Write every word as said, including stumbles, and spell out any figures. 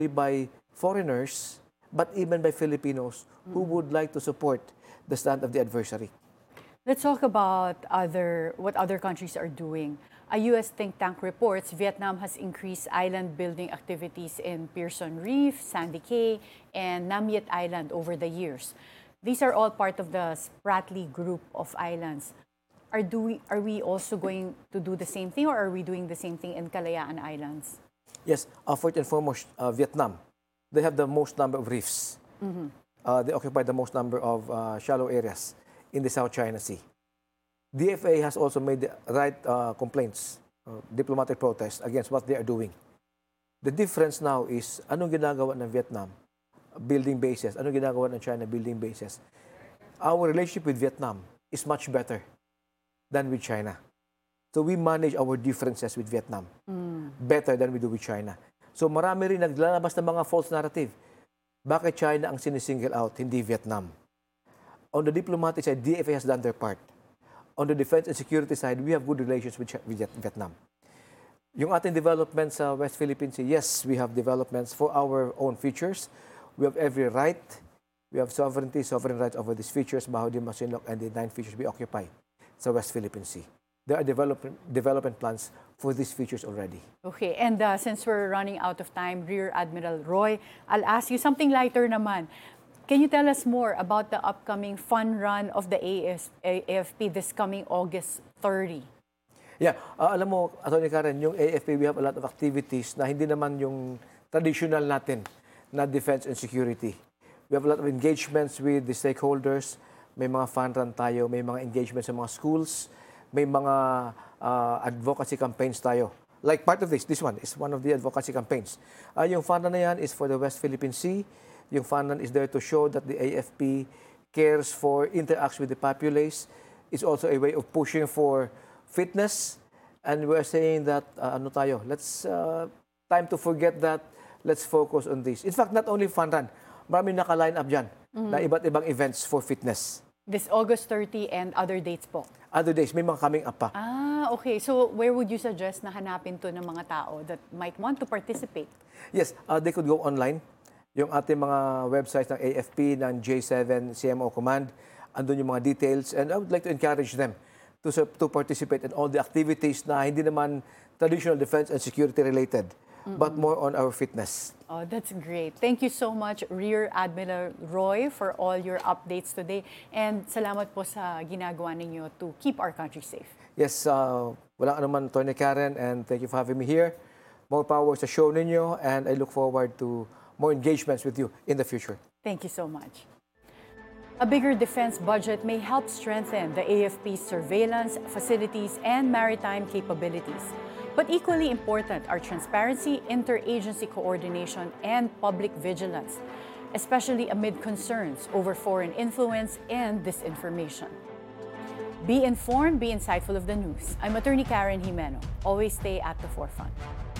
by foreigners, but even by Filipinos who would like to support the stand of the adversary. Let's talk about other what other countries are doing. A U S think tank reports Vietnam has increased island building activities in Pearson Reef, Sandy Cay, and Nam Yet Island over the years. These are all part of the Spratly group of islands. Are, do we, are we also going to do the same thing, or are we doing the same thing in Kalayaan Islands? Yes, uh, first and foremost, uh, Vietnam. They have the most number of reefs. Mm-hmm. uh, they occupy the most number of uh, shallow areas in the South China Sea. D F A has also made the right uh, complaints, uh, diplomatic protests against what they are doing. The difference now is, anong ginagawa ng Vietnam? Building bases. Anong ginagawa ng China? Building bases. Our relationship with Vietnam is much better than with China. So we manage our differences with Vietnam mm. better than we do with China. So marami rin naglalabas ng mga false narrative. Bakit China ang sinisingle out, hindi Vietnam? On the diplomatic side, D F A has done their part. On the defense and security side, we have good relations with, with Vietnam. Yung ating developments sa West Philippine Sea, yes, we have developments for our own features. We have every right. We have sovereignty, sovereign rights over these features, Bahao Diem, Masinloc, and the nine features we occupy sa West Philippine Sea. There are development, development plans for these features already. Okay, and uh, since we're running out of time, Rear Admiral Roy, I'll ask you something lighter naman. Can you tell us more about the upcoming fun run of the A F P this coming August thirtieth? Yeah, uh, alam mo, Atty. Karen, yung A F P, we have a lot of activities na hindi naman yung traditional natin na defense and security. We have a lot of engagements with the stakeholders. May mga fun run tayo, may mga engagements sa mga schools, may mga uh, advocacy campaigns tayo. Like part of this, this one is one of the advocacy campaigns. Uh, yung fun run na yan is for the West Philippine Sea. Yung fun run is there to show that the A F P cares for, interacts with the populace. It's also a way of pushing for fitness. And we're saying that, uh, ano tayo, let's, uh, time to forget that, let's focus on this. In fact, not only fun run, maraming naka-line up dyan mm-hmm. na iba't ibang events for fitness. This August thirtieth and other dates po? Other days, may mga coming up pa. Ah, okay. So where would you suggest na hanapin to ng mga tao that might want to participate? Yes, uh, they could go online. Yung ating mga websites ng A F P, ng J seven C M O Command, andun yung mga details. And I would like to encourage them to, to participate in all the activities na hindi naman traditional defense and security related, mm-hmm. but more on our fitness. Oh, that's great. Thank you so much, Rear Admiral Roy, for all your updates today. And salamat po sa ginagawa ninyo to keep our country safe. Yes, uh, walang anuman, Atty. Karen, and thank you for having me here. More power sa show ninyo, and I look forward to more engagements with you in the future. Thank you so much. A bigger defense budget may help strengthen the A F P's surveillance, facilities, and maritime capabilities. But equally important are transparency, interagency coordination, and public vigilance, especially amid concerns over foreign influence and disinformation. Be informed, be insightful of the news. I'm Attorney Karen Jimeno. Always stay at the forefront.